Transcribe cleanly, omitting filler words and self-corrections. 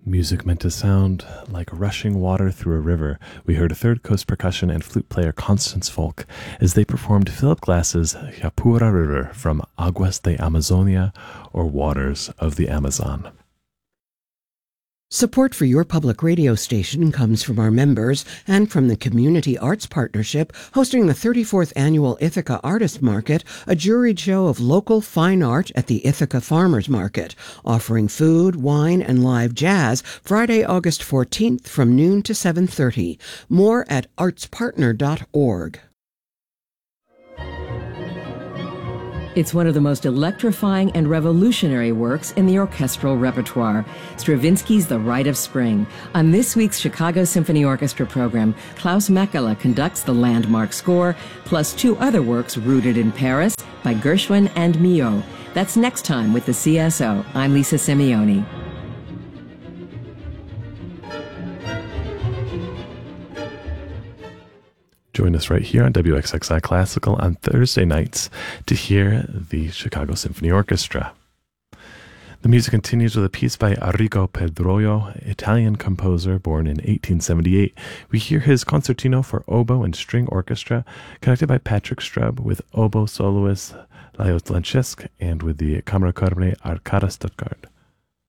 Music meant to sound like rushing water through a river. We heard a Third Coast percussion and flute player Constance Folk as they performed Philip Glass's Japura River from Aguas de Amazonia, or Waters of the Amazon. Support for your public radio station comes from our members and from the Community Arts Partnership, hosting the 34th Annual Ithaca Artist Market, a juried show of local fine art at the Ithaca Farmers Market, offering food, wine, and live jazz Friday, August 14th from noon to 7:30. More at artspartner.org. It's one of the most electrifying and revolutionary works in the orchestral repertoire, Stravinsky's The Rite of Spring. On this week's Chicago Symphony Orchestra program, Klaus Mekela conducts the landmark score, plus two other works rooted in Paris by Gershwin and Milhaud. That's next time with the CSO. I'm Lisa Simeoni. Join us right here on WXXI Classical on Thursday nights to hear the Chicago Symphony Orchestra. The music continues with a piece by Arrigo Pedroio, Italian composer born in 1878. We hear his concertino for oboe and string orchestra, conducted by Patrick Strub with oboe soloist Lajos Lanchesk and with the Kammerchor Arcada Stuttgart.